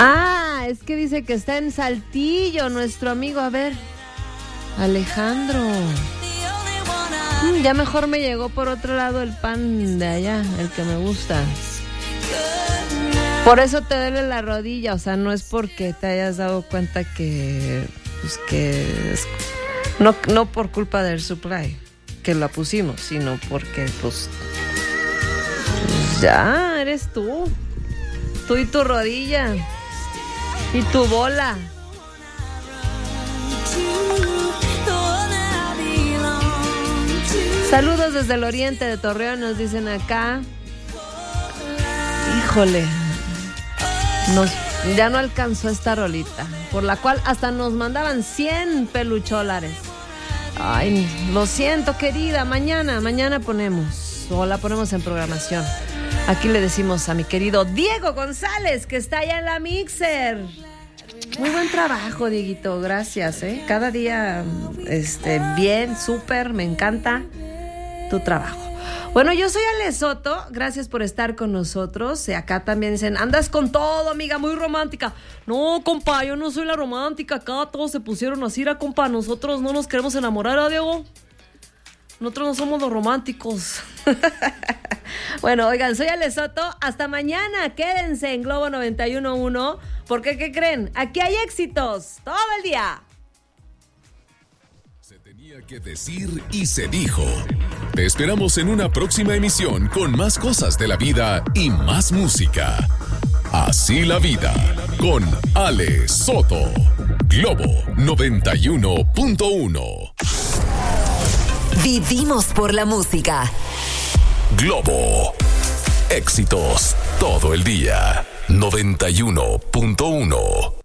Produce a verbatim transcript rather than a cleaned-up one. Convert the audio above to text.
Ah, es que dice que está en Saltillo nuestro amigo. A ver, Alejandro. Mm, ya mejor me llegó por otro lado el pan de allá, el que me gusta. Por eso te duele la rodilla, o sea, no es porque te hayas dado cuenta que, pues que es, no, no por culpa del supply que la pusimos, sino porque pues, pues ya eres tú, tú y tu rodilla y tu bola. Saludos desde el oriente de Torreón, nos dicen acá. Híjole, nos, ya no alcanzó esta rolita, por la cual hasta nos mandaban cien pelucholares. Ay, lo siento, querida, mañana, mañana ponemos, o la ponemos en programación. Aquí le decimos a mi querido Diego González, que está allá en la Mixer. Muy buen trabajo, Dieguito, gracias, ¿eh? Cada día, este, bien, súper, me encanta tu trabajo. Bueno, yo soy Ale Soto, gracias por estar con nosotros. Y acá también dicen, andas con todo, amiga, muy romántica. No, compa, yo no soy la romántica. Acá todos se pusieron así, era, compa, nosotros no nos queremos enamorar, ¿eh, Diego? Nosotros no somos los románticos. Bueno, oigan, soy Ale Soto. Hasta mañana, quédense en Globo noventa y uno punto uno. Porque, ¿qué creen? Aquí hay éxitos todo el día. Se tenía que decir y se dijo. Te esperamos en una próxima emisión con más cosas de la vida y más música. Así la vida, con Ale Soto. Globo noventa y uno punto uno. Vivimos por la música. Globo. Éxitos todo el día. noventa y uno punto uno.